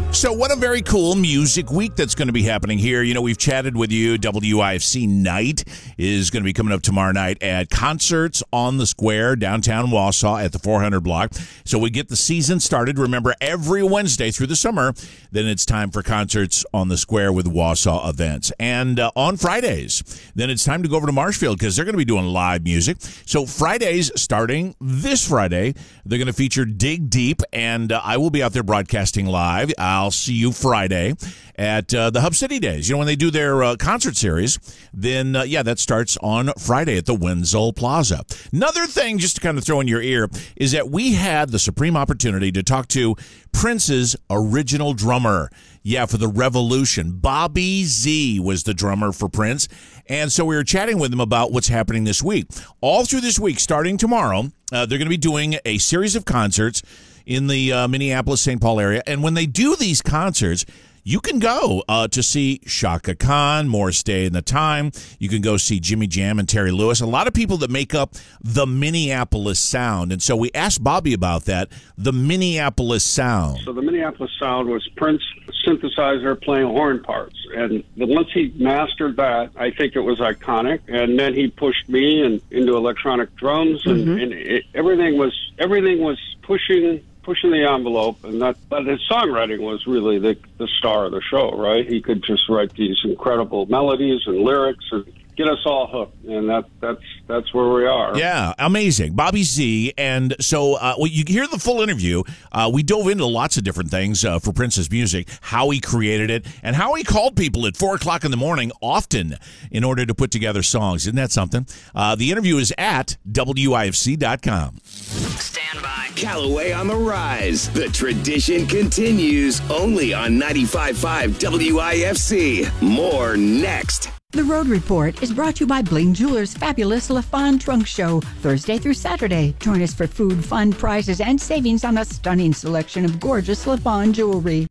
So what a very cool music week that's going to be happening here. You know, we've chatted with you. WIFC Night is going to be coming up tomorrow night at Concerts on the Square, downtown Wausau at the 400 block. So we get the season started. Remember, every Wednesday through the summer, then it's time for Concerts on the Square with Wausau events. And on Fridays, then it's time to go over to Marshfield because they're going to be doing live music. So Fridays, starting this Friday, they're going to feature Dig Deep, and I will be out there broadcasting live. I'll see you Friday at the Hub City Days. You know, when they do their concert series, then, that starts on Friday at the Wenzel Plaza. Another thing, just to kind of throw in your ear, is that we had the supreme opportunity to talk to Prince's original drummer. Yeah, for the Revolution. Bobby Z was the drummer for Prince. And so we were chatting with him about what's happening this week. All through this week, starting tomorrow, they're going to be doing a series of concerts in the Minneapolis-St. Paul area. And when they do these concerts, you can go to see Shaka Khan, Morris Day and the Time. You can go see Jimmy Jam and Terry Lewis. A lot of people that make up the Minneapolis sound. And so we asked Bobby about that, the Minneapolis sound. So the Minneapolis sound was Prince synthesizer playing horn parts. And once he mastered that, I think it was iconic. And then he pushed me into electronic drums, and everything was pushing the envelope, but his songwriting was really the star of the show, right? He could just write these incredible melodies and lyrics and get us all hooked, and that's where we are. Yeah, amazing. Bobby Z. And so you hear the full interview. We dove into lots of different things for Prince's music, how he created it, and how he called people at 4 o'clock in the morning often in order to put together songs. Isn't that something? The interview is at WIFC.com. Stand by. Callaway on the rise. The tradition continues only on 95.5 WIFC. More next. The Road Report is brought to you by Bling Jewelers' fabulous LaFawn Trunk Show, Thursday through Saturday. Join us for food, fun, prizes, and savings on a stunning selection of gorgeous LaFawn jewelry.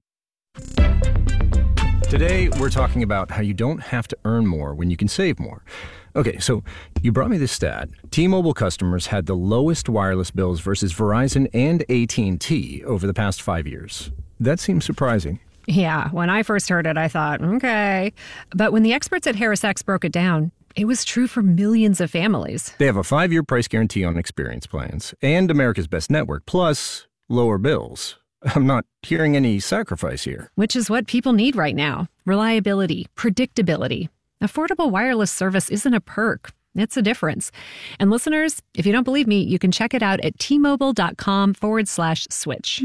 Today, we're talking about how you don't have to earn more when you can save more. Okay, so you brought me this stat. T-Mobile customers had the lowest wireless bills versus Verizon and AT&T over the past 5 years. That seems surprising. Yeah, when I first heard it, I thought, okay. But when the experts at HarrisX broke it down, it was true for millions of families. They have a 5-year price guarantee on experience plans and America's Best Network, plus lower bills. I'm not hearing any sacrifice here. Which is what people need right now. Reliability, predictability. Affordable wireless service isn't a perk. It's a difference. And listeners, if you don't believe me, you can check it out at tmobile.com/switch.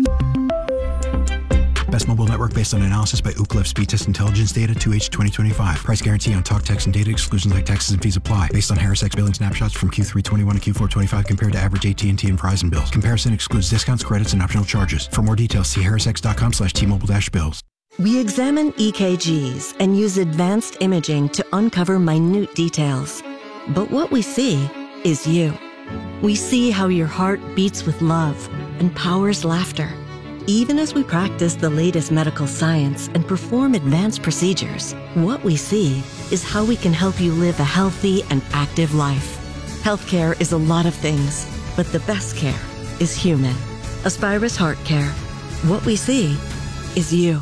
Best mobile network based on analysis by Ookla Speed Test Intelligence data 2H 2025. Price guarantee on talk, text, and data. Exclusions like taxes and fees apply. Based on HarrisX billing snapshots from Q3 21 to Q4 25 compared to average AT&T and Verizon bills. Comparison excludes discounts, credits, and optional charges. For more details, see harrisx.com/T-Mobile-bills. We examine EKGs and use advanced imaging to uncover minute details. But what we see is you. We see how your heart beats with love and powers laughter. Even as we practice the latest medical science and perform advanced procedures, what we see is how we can help you live a healthy and active life. Healthcare is a lot of things, but the best care is human. Aspirus Heart Care. What we see is you.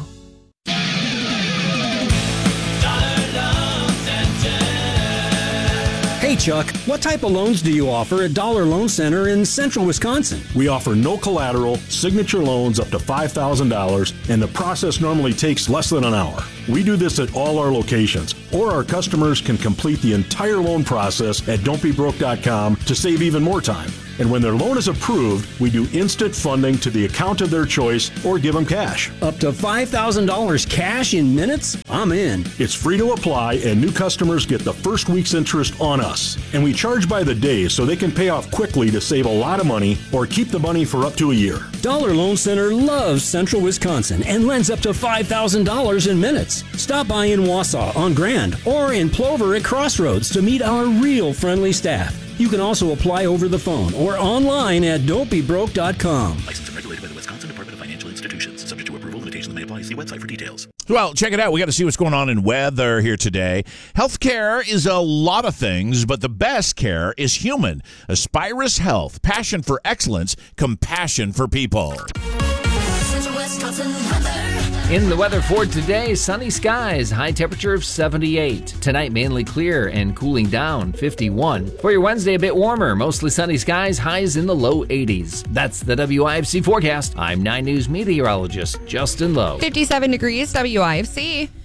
Hey Chuck, what type of loans do you offer at Dollar Loan Center in central Wisconsin? We offer no collateral, signature loans up to $5,000, and the process normally takes less than an hour. We do this at all our locations, or our customers can complete the entire loan process at don'tbebroke.com to save even more time. And when their loan is approved, we do instant funding to the account of their choice or give them cash. Up to $5,000 cash in minutes? I'm in. It's free to apply, and new customers get the first week's interest on us. And we charge by the day so they can pay off quickly to save a lot of money or keep the money for up to a year. Dollar Loan Center loves central Wisconsin and lends up to $5,000 in minutes. Stop by in Wausau on Grand or in Plover at Crossroads to meet our real friendly staff. You can also apply over the phone or online at don'tbebroke.com. Licensed and regulated by the Wisconsin Department of Financial Institutions. Subject to approval, limitations may apply. See website for details. Well, check it out. We got to see what's going on in weather here today. Healthcare is a lot of things, but the best care is human. Aspirus Health. Passion for excellence. Compassion for people. In the weather for today, sunny skies, high temperature of 78. Tonight, mainly clear and cooling down, 51. For your Wednesday, a bit warmer, mostly sunny skies, highs in the low 80s. That's the WIFC forecast. I'm 9 News meteorologist Justin Lowe. 57 degrees, WIFC.